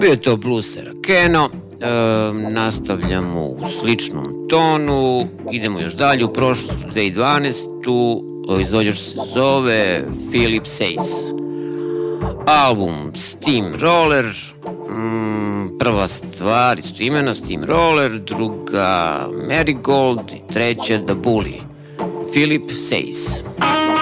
Bio je to blues Keno. Nastavljamo u sličnom tonu. Idemo još dalje u prošlost, 2012. Izvođač se zove Philip Says. Album Steamroller. Prva stvar istoimena Steamroller, druga Marigold i treća The Bully. Philip Says.